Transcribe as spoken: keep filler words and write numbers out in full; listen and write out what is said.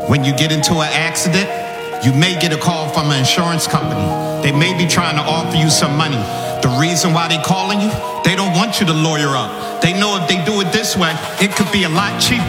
When you get into an accident, you may get a call from an insurance company. They may be trying to offer you some money. The reason why they calling you, they don't want you to lawyer up. They know if they do it this way, it could be a lot cheaper.